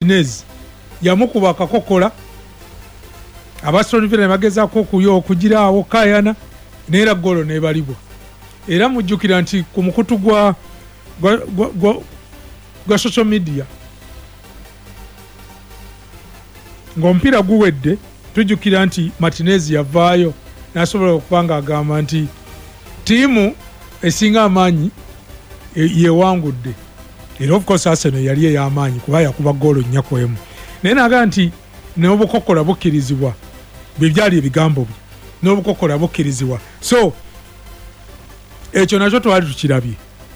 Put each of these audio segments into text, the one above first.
Martinez yamukuba akakokola Aston Villa bagezaako okugiraawo kayana neera golo nebalibwa era mujjukira nti ku mukutu gwa social media ng'omupiira guwedde tujjukira nti Martinez yavaayo n'asobola okubanga agamba nti tiimu esinga amaanyi yewangudde era of course Arsenal yali ey'amaanyi kuba yakuba golo 4-1 naye naga nti n'obukokola bukkirizibwa bwe byali ebigambo bye n'obukokola bukkirizibwa so ekyo nakyo twali tukirabye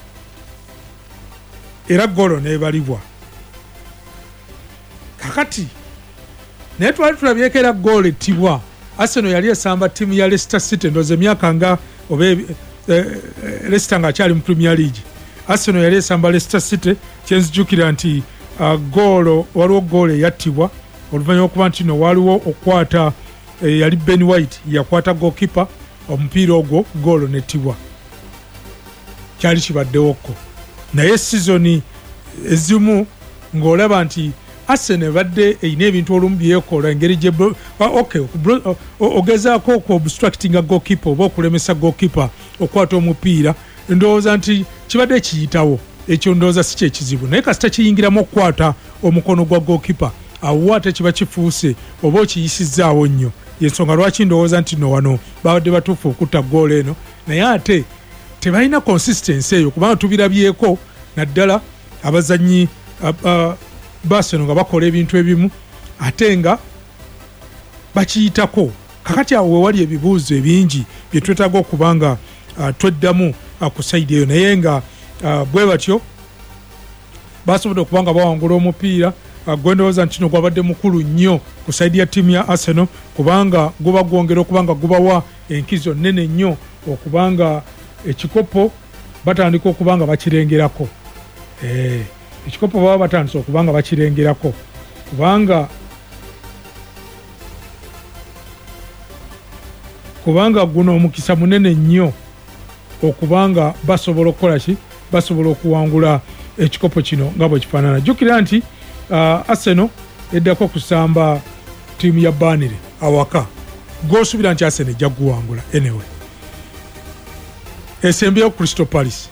era golo nebalibwa kakati naye twali tulabyeko era golo ettibwa Arsenal yali esamba ttiimu ya Leicester City ndoze emyaka nga oba Leicester nga akyali mu Premier League Arsenal yali esamba Leicester City kyenzijjukira nti waliwo golo eyattibwa oluvannyuma okuba nti no waliwo okwata yali Ben White yakwata goalkeeper omupiira ogwo golo nettibwa kyali kibaddewoko naye sizoni ezimu ng'olaba nti Arsenal badde eyina ebintu olumu byekola engeri gye ogezaako obstructinga goalkeeper oba okulemesa goalkeeper okwata omupiira ndowooza nti kibadde kiyitawo ekyo ndowooza si kyekizibu naye kasita kiyingiramu okukwata omukono gwa goalkeeper awo ate kiba kifuuse oba okiyisizaawo nnyo yensonga lwaki ndowooza nti no wano babadde batuufu okutta goolo eno naye ate tebalina consistency eyo kubanga tubirabyeko naddala abazannyi Arsenal nga bakola ebintu ebimu ate nga bakiyitako kakati awo wewali ebibuuzo ebingi bye twetaaga okubanga tweddamu ku sayidi eyo naye nga bwe batyo basobodde okubanga bawangula omupiira gwendowooza nti no gwabadde mukulu nnyo ku sayidi ya ttiimu ya Arsenal kubanga guba gwongera okubanga gubawa enkizo nnene nnyo okubanga ekikopo batandika okubanga bakirengerako ekikopo baba batandise okubanga bakirengerako kubanga guno omukisa munene nnyo okubanga basobola okukola ki basobola okuwangula ekikopo kino nga bwe kifaanana jjukira nti Arsenal eddako kusamba ttiimu ya Burnley awaka g'osuubira nti Arsenal ejja kuwangula anyway esembyeyo Crystal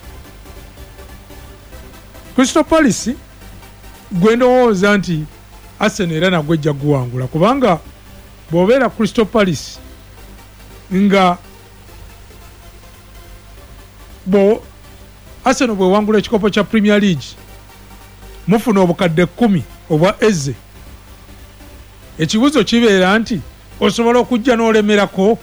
Palace gwe ndowooza nti Arsenal era nagwe ejja kuwangula kubanga bw'obeera Crystal Palace nga Arsenal bwe wangula ekikopo kya Premier League mufuna obukadde 10 obwa Eze ekibuzo kibeera nti osobola okujja n'olemerako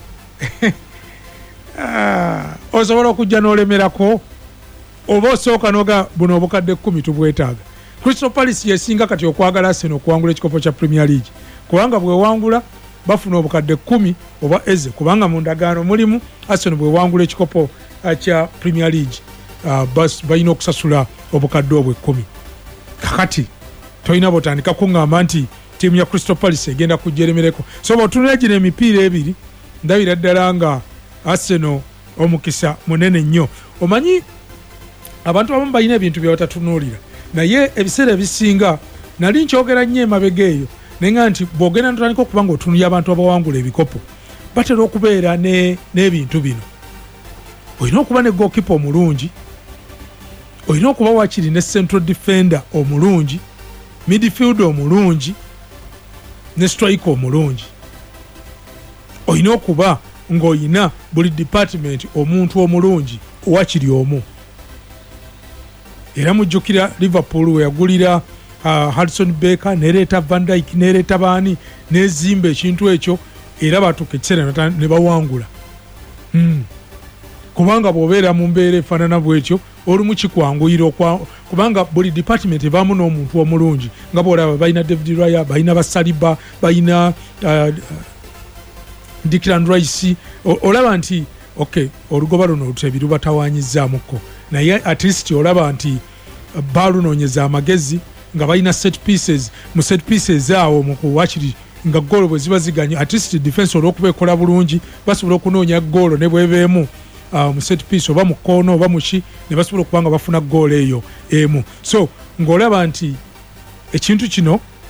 oba osooka noga buno obukadde 10 tubwetaaga Crystal Palace yesinga kati okwagala Arsenal okuwangula ekikopo kya Premier League kubanga bwe wangula bafuna obukadde 10 obwa Eze kubanga mu ndagaano mulimu Arsenal bwe wangula ekikopo kya Premier League balina okusasula obukadde obwe 10 kakati tolina botandika kuŋŋamba nti ttiimu ya Crystal Palace egenda kujeremereko so bw'otunula gino emipiira ebiri ndabira ddala nga Arsenal omukisa munene nnyo omanyi abantu abamu balina ebintu bye batatunuulira naye ebiseera ebisinga nali nkyogera nnyo emabega eyo naye nga nti bw'ogenda ntandika okuba nga otunulya abantu abawangula ebikopo batera okubeera n'ebintu bino olina okuba ne goalkeeper omulungi olina okuba wakiri ne central defender omulungi midfield omulungi ne striker omulungi olina okuba ng'olina buli department omuntu omulungi wakiri omu era mujjukira Liverpool we yagulira Hudson Baker nereeta Van Dijk nereeta baani nezimba ekintu ekyo era batuuka ekiseera ne bawangula kubanga bw'obeera mu mbeera efaanana bw'ekyo olumu kikwanguyira kubanga buli department ebaamu n'omuntu omulungi nga bw'olaba balina David Raya balina Basaliba balina Declan Rice olaba nti olugoba luno olutebi lubatawanyizaamuko naye at least olaba nti balunoonyeza amagezi nga balina set pieces awo mukuwakiri nga goolo bwe ziba ziganye at least defense olw'okuba ekola bulungi basobola okunoonya goolo ne bwebeemu mu set piece oba mu koono oba muki ne basobola okuba nga bafuna goolo eyo emu so ng'olaba nti ekintu kino